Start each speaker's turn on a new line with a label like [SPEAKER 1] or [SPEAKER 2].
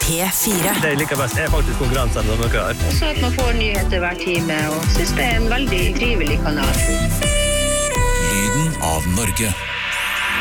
[SPEAKER 1] P4.
[SPEAKER 2] Det jeg liker best faktisk konkurransen som dere har.
[SPEAKER 3] Og så at man får nyheter hver time, og synes det en veldig trivelig kanal.
[SPEAKER 4] Lyden av Norge.